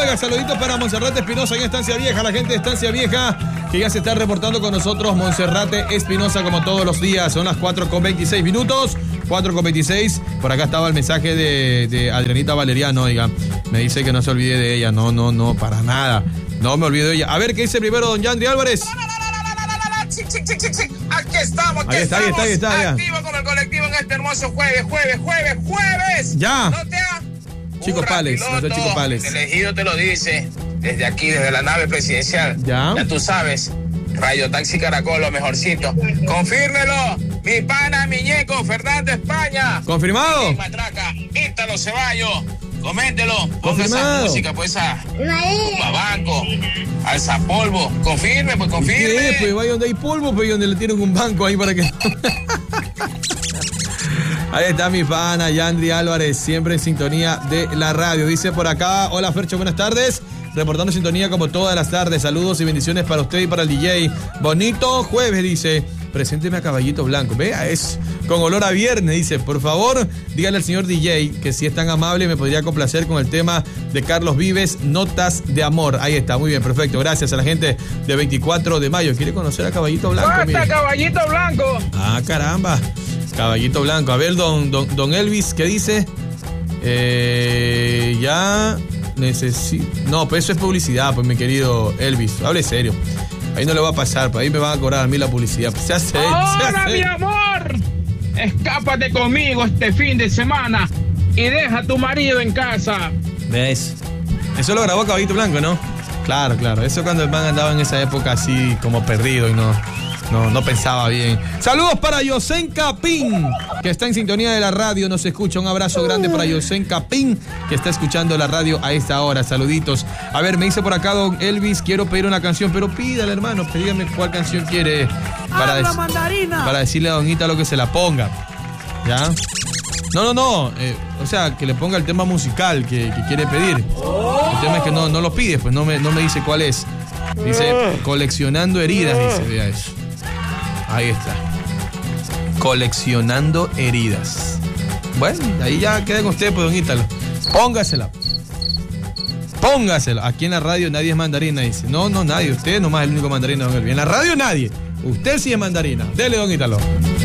Oiga, saluditos para Monserrate Espinosa en Estancia Vieja, la gente de Estancia Vieja que ya se está reportando con nosotros. Monserrate Espinosa, como todos los días, son las 4:26 minutos. 4:26. Por acá estaba el mensaje de Adrianita Valeriano, oiga. Me dice que no se olvide de ella. No, para nada. No me olvido de ella. A ver, ¿qué dice primero don Yandri Álvarez? Aquí estamos, ahí está. Activo con el colectivo en este hermoso jueves. Ya. No te ha... Chico Pales, no soy Chico Pales. El elegido te lo dice, desde aquí, desde la nave presidencial. Ya tú sabes, Radio Taxi Caracol, lo mejorcito. Confírmelo, mi pana Miñeco, Fernando España. ¿Confirmado? Matraca, Ítalo Ceballos, coméntelo. Ponga Confirmado. esa música, pues a banco, alza polvo. Confirme. ¿Qué? Pues vaya donde hay polvo, pues donde le tienen un banco ahí para que... Ahí está mi pana Yandri Álvarez, siempre en sintonía de la radio. Dice por acá, hola Fercho, buenas tardes. Reportando sintonía como todas las tardes. Saludos y bendiciones para usted y para el DJ. Bonito jueves, dice. Presénteme a Caballito Blanco. Vea, es con olor a viernes, dice. Por favor, dígale al señor DJ que si es tan amable me podría complacer con el tema de Carlos Vives, Notas de Amor. Ahí está, muy bien, perfecto. Gracias a la gente de 24 de mayo. ¿Quiere conocer a Caballito Blanco? ¡Basta, Caballito Blanco! Ah, caramba. Caballito Blanco. A ver, don Elvis, ¿qué dice? Ya necesito... No, pues eso es publicidad, pues mi querido Elvis. Hable serio. Ahí no le va a pasar, pues ahí me van a cobrar a mí la publicidad. Pues, se hace. ¡Ahora, mi amor! Escápate conmigo este fin de semana y deja a tu marido en casa. ¿Ves? Eso lo grabó Caballito Blanco, ¿no? Claro. Eso cuando el man andaba en esa época así como perdido y no pensaba bien. Saludos para Yosen Capín, que está en sintonía de la radio, nos escucha. Un abrazo grande para Yosen Capín, que está escuchando la radio a esta hora. Saluditos. A ver, me dice por acá don Elvis, quiero pedir una canción, pero pídale, hermano, dígame cuál canción quiere para decirle a don Ítalo que se la ponga. ¿Ya? No. O sea, que le ponga el tema musical que quiere pedir. El tema es que no lo pide, pues no me dice cuál es. Dice, coleccionando heridas, dice, vea eso. Ahí está. Coleccionando heridas. Bueno, ahí ya queda con usted, pues, don Ítalo. Póngasela. Aquí en la radio nadie es mandarina, dice. No, nadie. Usted nomás es el único mandarina, don Elvis. En la radio nadie. Usted sí es mandarina. Dele, don Ítalo.